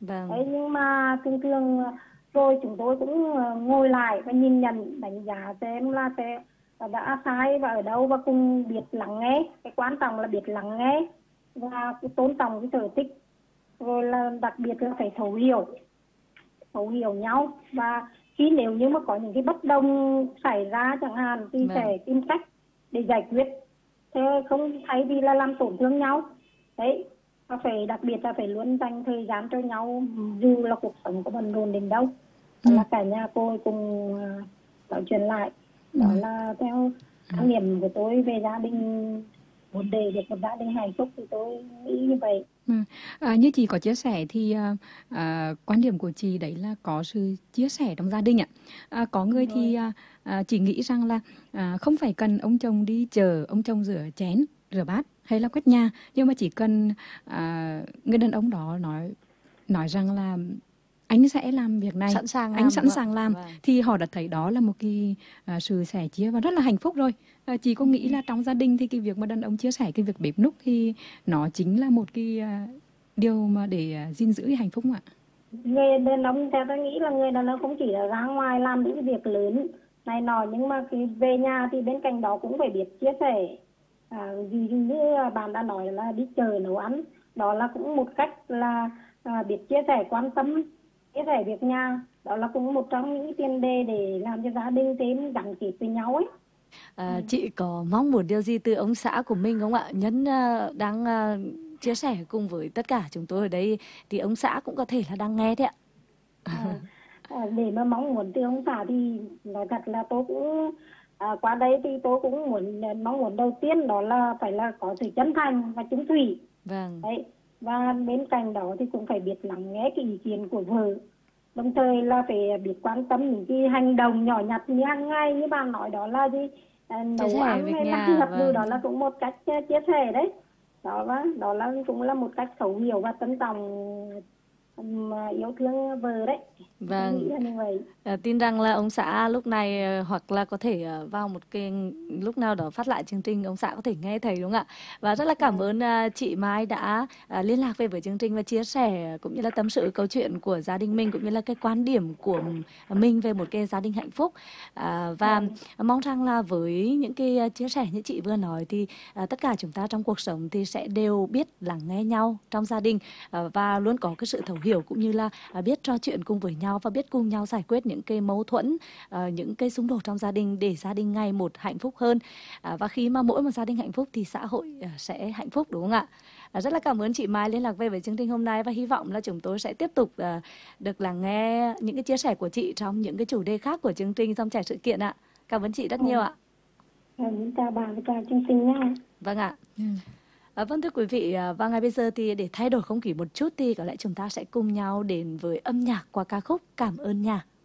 Vâng. Đấy, nhưng mà thường thường rồi chúng tôi cũng ngồi lại và nhìn nhận đánh giá xem là sẽ đã sai và ở đâu, và cùng biết lắng nghe. Cái quan trọng là biết lắng nghe và tôn trọng cái sở thích, rồi là đặc biệt là phải thấu hiểu nhau. Và khi nếu như mà có những cái bất đồng xảy ra chẳng hạn thì sẽ tìm cách để giải quyết, thế không thay vì là làm tổn thương nhau. Đấy, và phải đặc biệt là phải luôn dành thời gian cho nhau, dù là cuộc sống có bận rộn đến đâu. Là cả nhà tôi cùng nói chuyện lại. Đó là theo quan niệm của tôi về gia đình, muốn để được một gia đình hạnh phúc thì tôi nghĩ như vậy. Như chị có chia sẻ thì quan điểm của chị đấy là có sự chia sẻ trong gia đình ạ. Có người thì chị nghĩ rằng là không phải cần ông chồng đi chợ, ông chồng rửa chén, rửa bát hay là quét nhà, nhưng mà chỉ cần người đàn ông đó nói rằng là anh sẽ làm việc này, anh sẵn sàng làm, thì họ đã thấy đó là một cái sự sẻ chia và rất là hạnh phúc rồi. Chị có nghĩ là trong gia đình thì cái việc mà đàn ông chia sẻ cái việc bếp núc thì nó chính là một cái điều mà để gìn giữ cái hạnh phúc không ạ? Người đàn ông theo tôi nghĩ là người đàn ông không chỉ là ra ngoài làm những việc lớn này nọ, nhưng mà khi về nhà thì bên cạnh đó cũng phải biết chia sẻ. Ví dụ như bạn đã nói là đi chợ nấu ăn, đó là cũng một cách là biết chia sẻ, quan tâm, chia sẻ việc nhà. Đó là cũng một trong những tiền đề để làm cho gia đình thêm gắn kết với nhau ấy. Chị có mong muốn điều gì từ ông xã của mình không ạ? Nhân đang chia sẻ cùng với tất cả chúng tôi ở đây thì ông xã cũng có thể là đang nghe đấy ạ. Để mà mong muốn từ ông xã thì nói thật là tôi cũng qua đây thì tôi cũng mong muốn đầu tiên đó là phải là có sự chân thành và trung thủy. Vâng. Đấy. Và bên cạnh đó thì cũng phải biết lắng nghe cái ý kiến của vợ, đồng thời là phải biết quan tâm những cái hành động nhỏ nhặt như hàng ngày, như bạn nói đó là gì, nấu ăn hay là giặt giũ, đó là cũng một cách chia sẻ đấy. Đó là cũng là một cách thấu hiểu và trân trọng, yêu thương vợ đấy. Vâng. Tin rằng là ông xã lúc này hoặc là có thể vào một cái lúc nào đó phát lại chương trình, ông xã có thể nghe thấy đúng không ạ? Và rất là cảm ơn chị Mai đã liên lạc về với chương trình và chia sẻ cũng như là tâm sự câu chuyện của gia đình mình, cũng như là cái quan điểm của mình về một cái gia đình hạnh phúc. Và mong rằng là với những cái chia sẻ như chị vừa nói thì tất cả chúng ta trong cuộc sống thì sẽ đều biết lắng nghe nhau trong gia đình, và luôn có cái sự thấu hiểu cũng như là biết trò chuyện cùng với nhau và biết cùng nhau giải quyết những cái mâu thuẫn, những cái xung đột trong gia đình để gia đình ngày một hạnh phúc hơn. Và khi mà mỗi một gia đình hạnh phúc thì xã hội sẽ hạnh phúc, đúng không ạ? Rất là cảm ơn chị Mai liên lạc về với chương trình hôm nay, và hy vọng là chúng tôi sẽ tiếp tục được lắng nghe những cái chia sẻ của chị trong những cái chủ đề khác của chương trình Dòng Chảy Sự Kiện ạ. Cảm ơn chị rất nhiều ạ. Chào bạn và chào chương trình nha. Vâng ạ. Vâng, thưa quý vị, và ngay bây giờ thì để thay đổi không khí một chút thì có lẽ chúng ta sẽ cùng nhau đến với âm nhạc qua ca khúc Cảm ơn Nhà.